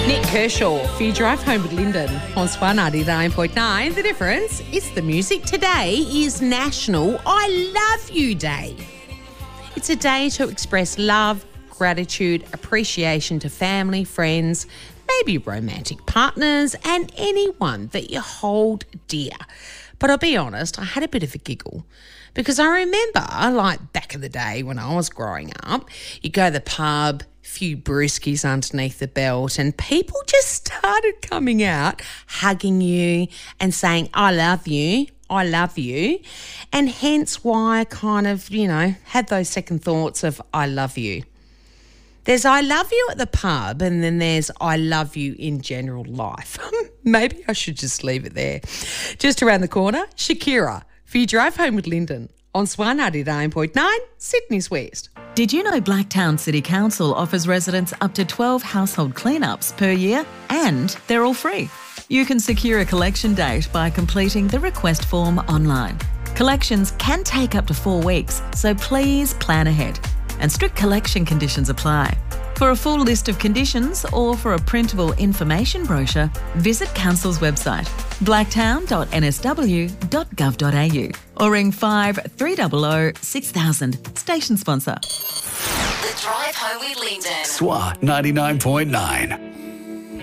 Nick Kershaw for your drive home with Lyndon on Swan 99.9. The difference is the music. Today is National I Love You Day. It's a day to express love, gratitude, appreciation to family, friends, maybe romantic partners and anyone that you hold dear. But I'll be honest, I had a bit of a giggle because I remember, like back in the day when I was growing up, you go to the pub, few brewskis underneath the belt, and people just started coming out, hugging you and saying, I love you, and hence why I kind of, had those second thoughts of I love you. There's I love you at the pub and then there's I love you in general life. Maybe I should just leave it there. Just around the corner, Shakira for your drive home with Lyndon on Swan 99.9, Sydney's West. Did you know Blacktown City Council offers residents up to 12 household cleanups per year and they're all free? You can secure a collection date by completing the request form online. Collections can take up to 4 weeks, so please plan ahead. And strict collection conditions apply. For a full list of conditions or for a printable information brochure, visit Council's website, blacktown.nsw.gov.au, or ring 5300 6000. Station sponsor. The Drive Home with Lyndon. SWA 99.9.